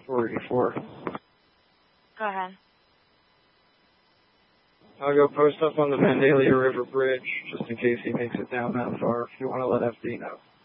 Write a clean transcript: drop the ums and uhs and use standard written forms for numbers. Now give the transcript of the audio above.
484. Go ahead. I'll go post up on the Vandalia River Bridge, just in case he makes it down that far, if you want to let FD know.